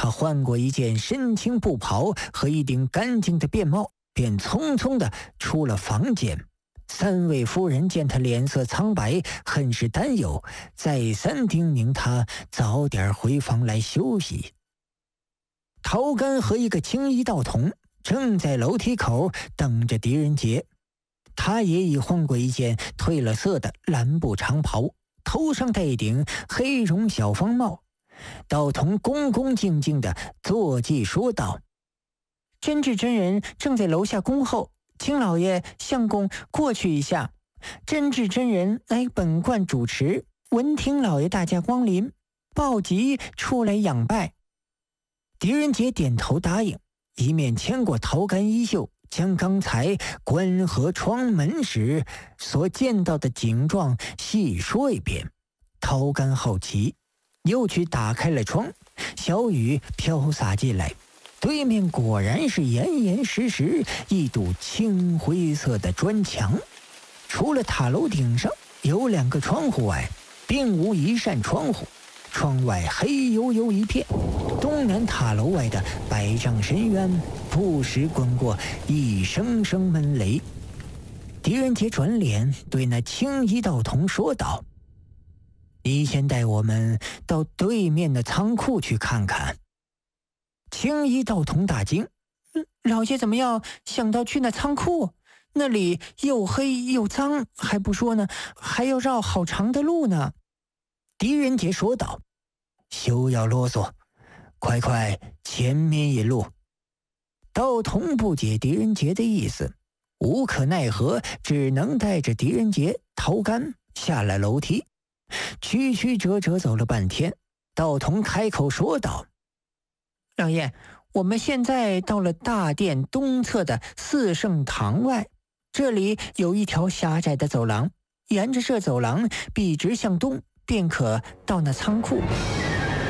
他换过一件深青布袍和一顶干净的便帽，便匆匆地出了房间。三位夫人见他脸色苍白，很是担忧，再三叮咛他早点回房来休息。陶干和一个青衣道童正在楼梯口等着狄仁杰，他也已换过一件褪了色的蓝布长袍，头上戴一顶黑绒小方帽。道童恭恭敬敬地坐骑说道：“真智真人正在楼下恭候，请老爷相公过去一下。真智真人来本观主持，闻听老爷大驾光临，抱疾出来仰拜。”狄仁杰点头答应，一面牵过陶干衣袖，将刚才关合窗门时所见到的景状细说一遍。陶干好奇，又去打开了窗，小雨飘洒进来，对面果然是严严实实一堵青灰色的砖墙，除了塔楼顶上有2个窗户外，并无一扇窗户，窗外黑黝黝一片。东南塔楼外的百丈深渊不时滚过一声声闷雷。狄仁杰转脸对那青衣道童说道：“你先带我们到对面的仓库去看看。”青衣道童大惊：“老爷怎么要想到去那仓库？那里又黑又脏，还不说呢，还要绕好长的路呢。”狄仁杰说道：“休要啰嗦，快快前面引路。”道童不解狄仁杰的意思，无可奈何，只能带着狄仁杰、陶干下了楼梯。曲曲折折走了半天，道童开口说道：“老爷，我们现在到了大殿东侧的四圣堂外，这里有一条狭窄的走廊，沿着这走廊笔直向东，便可到那仓库。”